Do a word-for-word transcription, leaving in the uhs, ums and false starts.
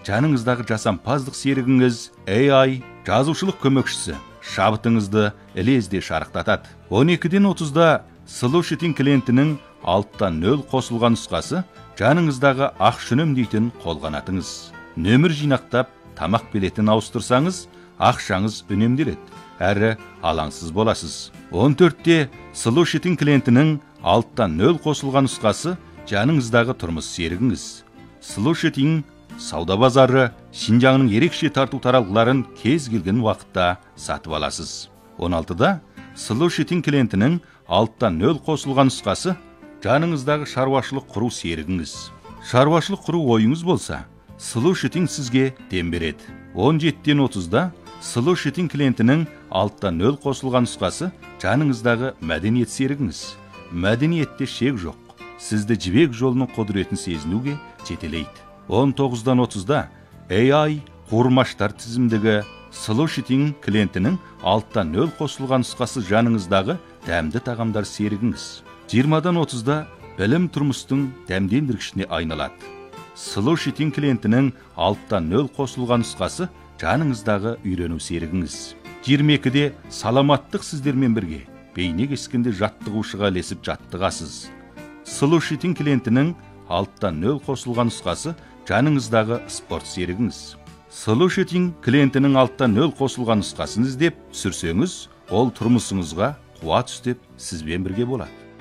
жаныңыздағы жасампаздық серігіңіз эй ай жазушылық көмекшісі шабытыңызды ілезде шарықтатады. он екіден отызда Solution клиентінің алттан нөл қосылған нұсқасы жаныңыздағы ақ шүнім дейтін қолғанатыңыз. Нөмір жинақтап, тамақ билетін ауыстырсаңыз, ақшаңыз үнемделеді, әрі алаңсыз боласыз. он төртте Solution клиентінің алттан нөл қосылған нұсқасы жаныңыздағы тұрмыс серігіңіз. Solution сауда базары Шинжаңның ерекше тарту таралғыларын кез келген уақытта сатып аласыз. он алтыда Solution клиентінің алттан нөл қосылған нұсқасы жаныңыздағы шаруашылық құру серігіңіз. Шаруашылық құру ойыңыз болса, Solution сізге дем береді. он жетіден отызда Solution клиентінің алттан нөл қосылған нұсқасы жаныңыздағы мәдениет серігіңіз. Мәдениетте шек жоқ. Сізді жібек жолының құдіретін сезінуге жетелейді. он тоғыздан отызда эй ай қуырмаштар тізімдегі Solution клиентінің алттан нөл қосылған нұсқасы жаныңыздағы дәмді тағамдар серігіңіз. жиырмадан отызда білім тұрмыстың дәмдендіргішіне айналады. Solution клиентінің алттан нөл қосылған нұсқасы жаныңыздағы үйрену серігіңіз. жиырма екіде саламаттық сіздермен бірге бейне кескенде жаттығушыға ілесіп жаттығасыз. Solution клиентінің алттан нөл қосылған нұсқасы жаныңыздағы спорт серігіңіз. Solution клиентінің алттан нөл қосылған нұсқасын іздеп түсірсеңіз, ол тұрмысыңызға қуат үстеп сізбен бірге болады.